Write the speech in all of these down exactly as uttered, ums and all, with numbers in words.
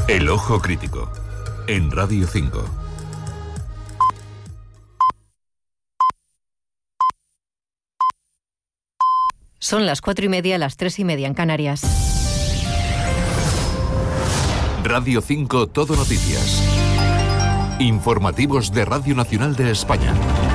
El Ojo Crítico, en Radio cinco. Son las cuatro y media, las tres y media en Canarias. Radio cinco Todo Noticias. Informativos de Radio Nacional de España.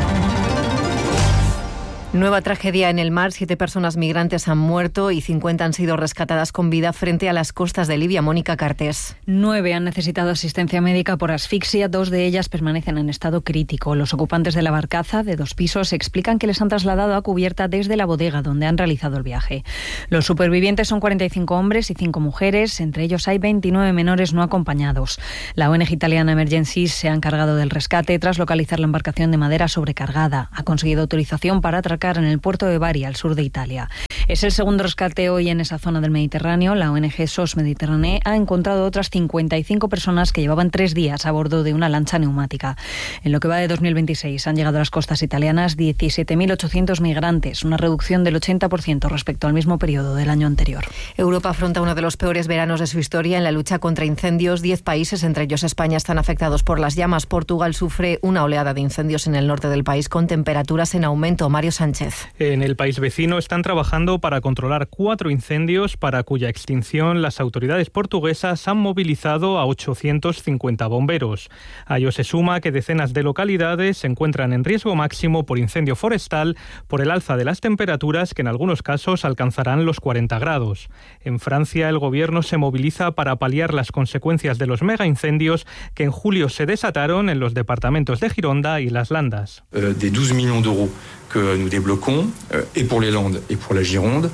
Nueva tragedia en el mar. Siete personas migrantes han muerto y cincuenta han sido rescatadas con vida frente a las costas de Libia. Mónica Cartés. Nueve han necesitado asistencia médica por asfixia. Dos de ellas permanecen en estado crítico. Los ocupantes de la barcaza, de dos pisos, explican que les han trasladado a cubierta desde la bodega donde han realizado el viaje. Los supervivientes son cuarenta y cinco hombres y cinco mujeres. Entre ellos hay veintinueve menores no acompañados. La O N G italiana Emergencies se ha encargado del rescate tras localizar la embarcación de madera sobrecargada. Ha conseguido autorización para atracar en el puerto de Bari, al sur de Italia. Es el segundo rescate hoy en esa zona del Mediterráneo. La O N G S O S Mediterranee ha encontrado otras cincuenta y cinco personas que llevaban tres días a bordo de una lancha neumática. En lo que va de dos mil veintiséis han llegado a las costas italianas diecisiete mil ochocientos migrantes, una reducción del ochenta por ciento respecto al mismo periodo del año anterior. Europa afronta uno de los peores veranos de su historia en la lucha contra incendios. Diez países, entre ellos España, están afectados por las llamas. Portugal sufre una oleada de incendios en el norte del país con temperaturas en aumento. Mario Sánchez. En el país vecino están trabajando para controlar cuatro incendios para cuya extinción las autoridades portuguesas han movilizado a ochocientos cincuenta bomberos. A ello se suma que decenas de localidades se encuentran en riesgo máximo por incendio forestal por el alza de las temperaturas que en algunos casos alcanzarán los cuarenta grados. En Francia el gobierno se moviliza para paliar las consecuencias de los megaincendios que en julio se desataron en los departamentos de Gironda y Las Landas. Euh, de doce millones d'euros que nous débloquons, euh, et pour les Landes et pour la Gironde.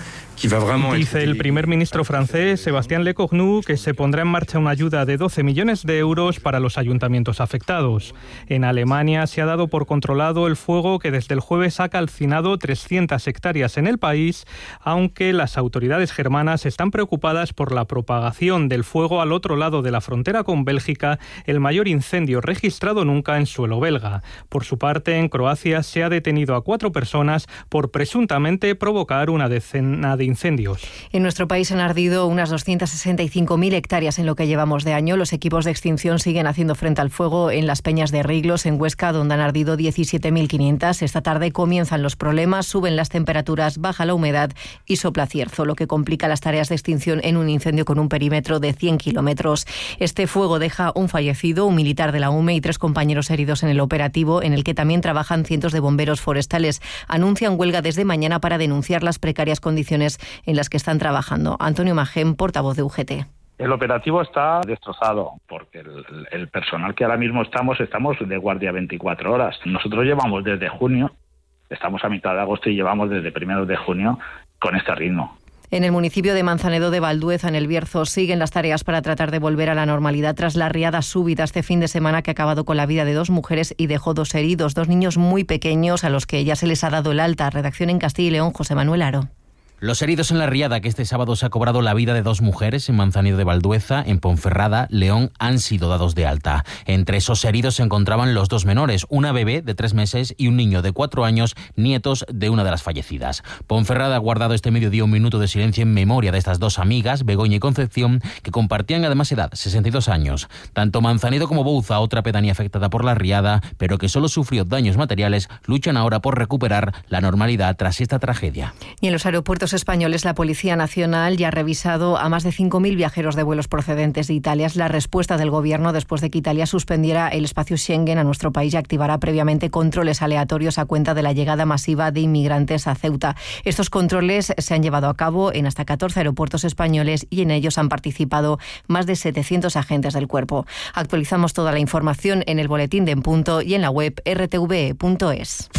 Dice el primer ministro francés, Sébastien Lecornu, que se pondrá en marcha una ayuda de doce millones de euros para los ayuntamientos afectados. En Alemania se ha dado por controlado el fuego que desde el jueves ha calcinado trescientas hectáreas en el país, aunque las autoridades germanas están preocupadas por la propagación del fuego al otro lado de la frontera con Bélgica, el mayor incendio registrado nunca en suelo belga. Por su parte, en Croacia se ha detenido a cuatro personas por presuntamente provocar una decena de incendios. En nuestro país han ardido unas doscientas sesenta y cinco mil hectáreas en lo que llevamos de año. Los equipos de extinción siguen haciendo frente al fuego en las Peñas de Riglos, en Huesca, donde han ardido diecisiete mil quinientas. Esta tarde comienzan los problemas, suben las temperaturas, baja la humedad y sopla cierzo, lo que complica las tareas de extinción en un incendio con un perímetro de cien kilómetros. Este fuego deja un fallecido, un militar de la U M E y tres compañeros heridos en el operativo, en el que también trabajan cientos de bomberos forestales. Anuncian huelga desde mañana para denunciar las precarias condiciones en las que están trabajando. Antonio Magén, portavoz de U G T. El operativo está destrozado porque el, el personal que ahora mismo estamos, estamos de guardia veinticuatro horas. Nosotros llevamos desde junio, estamos a mitad de agosto y llevamos desde primeros de junio con este ritmo. En el municipio de Manzanedo de Valdueza, en el Bierzo, siguen las tareas para tratar de volver a la normalidad tras la riada súbita este fin de semana que ha acabado con la vida de dos mujeres y dejó dos heridos, dos niños muy pequeños a los que ya se les ha dado el alta. Redacción en Castilla y León, José Manuel Aro. Los heridos en la riada que este sábado se ha cobrado la vida de dos mujeres en Manzanedo de Valdueza, en Ponferrada, León, han sido dados de alta. Entre esos heridos se encontraban los dos menores, una bebé de tres meses y un niño de cuatro años, nietos de una de las fallecidas. Ponferrada ha guardado este mediodía un minuto de silencio en memoria de estas dos amigas, Begoña y Concepción, que compartían además edad, sesenta y dos años. Tanto Manzanedo como Bouza, otra pedanía afectada por la riada, pero que solo sufrió daños materiales, luchan ahora por recuperar la normalidad tras esta tragedia. Y en los aeropuertos españoles, la Policía Nacional ya ha revisado a más de cinco mil viajeros de vuelos procedentes de Italia. Es la respuesta del Gobierno después de que Italia suspendiera el espacio Schengen a nuestro país y activará previamente controles aleatorios a cuenta de la llegada masiva de inmigrantes a Ceuta. Estos controles se han llevado a cabo en hasta catorce aeropuertos españoles y en ellos han participado más de setecientos agentes del cuerpo. Actualizamos toda la información en el boletín de En Punto y en la web erre te ve punto es.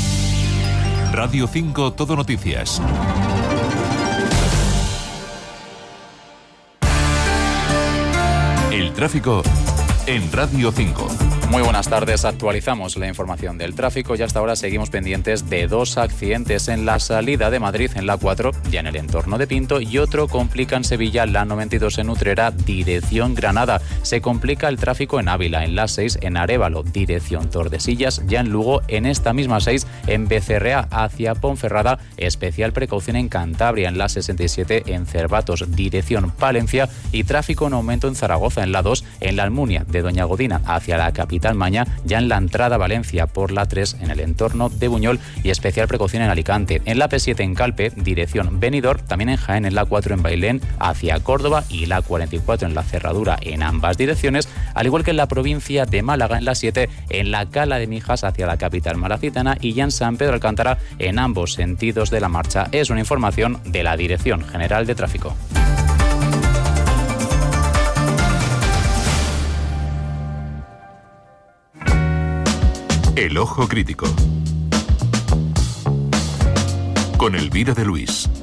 Radio cinco Todo Noticias. El tráfico en Radio cinco. Muy buenas tardes, actualizamos la información del tráfico y hasta ahora seguimos pendientes de dos accidentes en la salida de Madrid en la cuatro, ya en el entorno de Pinto, y otro complica en Sevilla la noventa y dos en Utrera, dirección Granada. Se complica el tráfico en Ávila, en la seis en Arévalo, dirección Tordesillas, ya en Lugo, en esta misma seis en Becerrea hacia Ponferrada, especial precaución en Cantabria, en la sesenta y siete en Cervatos, dirección Palencia, y tráfico en aumento en Zaragoza, en la dos en la Almunia de Doña Godina hacia la capital Maña, ya en la entrada a Valencia por la tres en el entorno de Buñol, y especial precaución en Alicante. En la P siete en Calpe, dirección Benidorm, también en Jaén en la cuatro en Bailén hacia Córdoba, y la cuarenta y cuatro en la Cerradura en ambas direcciones, al igual que en la provincia de Málaga en la siete en la Cala de Mijas hacia la capital malacitana, y ya en San Pedro Alcántara en ambos sentidos de la marcha. Es una información de la Dirección General de Tráfico. El Ojo Crítico con Elvira de Luis.